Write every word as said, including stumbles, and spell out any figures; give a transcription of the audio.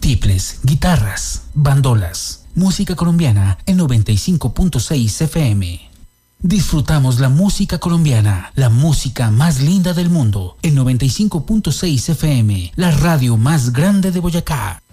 tiples, guitarras, bandolas, música colombiana en noventa y cinco punto seis F M. Disfrutamos la música colombiana, la música más linda del mundo, en noventa y cinco punto seis F M, la radio más grande de Boyacá.